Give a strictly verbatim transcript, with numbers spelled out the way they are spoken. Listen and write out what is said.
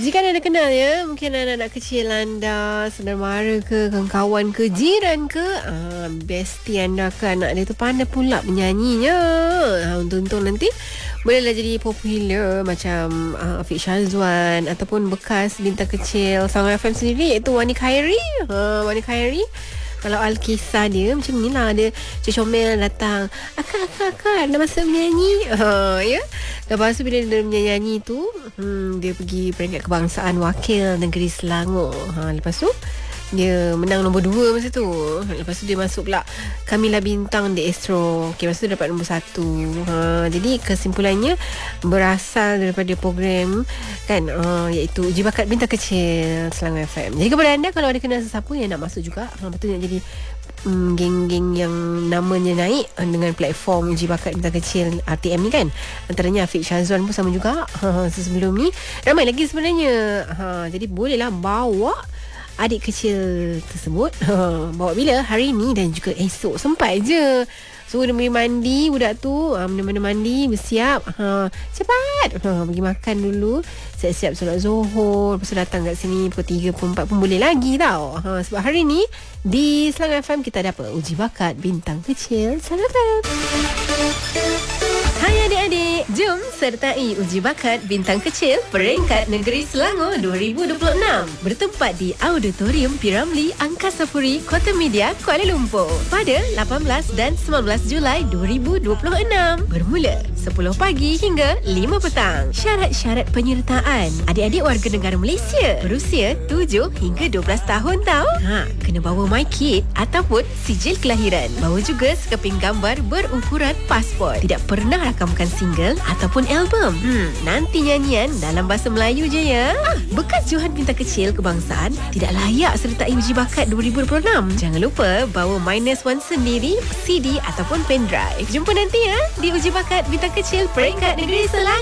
Jika anda kenal ya, mungkin anak-anak kecil anda, saudara mara ke, kawan ke, jiran ke, ah, bestie anda ke, anak dia tu pandai pula menyanyinya. Ha, untuk-untuk nanti bolehlah jadi popular macam uh, Afiq Syazwan ataupun bekas bintang kecil Sangga F M sendiri, iaitu Wani Khairi. Ha, Wani Khairi, kalau Alkisah dia macam ni lah, dia comel datang, akak akak akak dah masuk menyanyi. Ha, ya. Lepas tu bila dia menyanyi tu, hmm, dia pergi peringkat kebangsaan wakil negeri Selangor. Ha, lepas tu dia menang nombor dua masa tu. Lepas tu dia masuk pula Kamila Bintang di Astro. Okay, lepas tu dapat nombor satu. Ha, jadi kesimpulannya berasal daripada program kan, uh, iaitu Uji Bakat Bintang Kecil Selangor F M. Jadi kepada anda, kalau ada kenal sesiapa yang nak masuk juga, ha, betul nak jadi um, geng-geng yang namanya naik uh, dengan platform Uji Bakat Bintang Kecil R T M ni kan, antaranya Afiq Syazwan pun sama juga. Ha, sebelum ni ramai lagi sebenarnya. Ha, jadi bolehlah bawa adik kecil tersebut. Ha, bawa bila? Hari ni dan juga esok. Sempat je. So dia pergi mandi, budak tu ha, mana-mana mandi, bersiap. Ha, cepat ha, pergi makan dulu, siap-siap solat Zuhur. Lepas tu datang kat sini pukul tiga, pukul empat pun boleh lagi tau. Ha, sebab hari ni di Selangor F M kita ada apa? Uji Bakat Bintang Kecil Selangor F M. Hai adik-adik, jom sertai Uji Bakat Bintang Kecil Peringkat Negeri Selangor dua ribu dua puluh enam bertempat di Auditorium Piramli Angkasa Puri, Kota Media, Kuala Lumpur pada lapan belas dan sembilan belas Julai dua ribu dua puluh enam. Bermula sepuluh pagi hingga lima petang. Syarat-syarat penyertaan: adik-adik warga negara Malaysia berusia tujuh hingga dua belas tahun tau. Ha, kena bawa MyKid ataupun sijil kelahiran. Bawa juga sekeping gambar berukuran pasport. Tidak pernah rakamkan single ataupun album. Hmm, nanti nyanyian dalam bahasa Melayu je ya. Ah, bekas Johan Bintang Kecil Kebangsaan tidak layak sertai Uji Bakat dua ribu dua puluh enam. Jangan lupa bawa minus one sendiri, C D ataupun pendrive. Jumpa nanti ya di Uji Bakat Bintang Kecil Peringkat Negeri Selangor.